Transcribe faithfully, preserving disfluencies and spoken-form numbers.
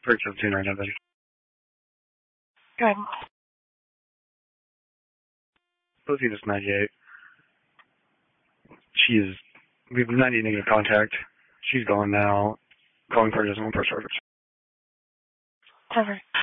three fifteen right now, buddy. Go ahead. Lucy is ninety-eight. She's, we have ninety negative contact. She's gone now. Calling for decimal per service. Perfect.